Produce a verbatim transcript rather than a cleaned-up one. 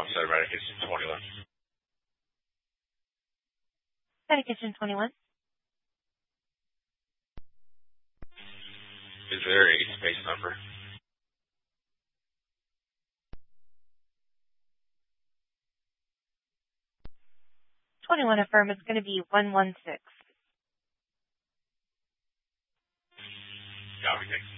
outside Medication twenty-one. Medication twenty-one. Is there a space number? twenty-one affirm, it's going to be one one six. Copy, thanks.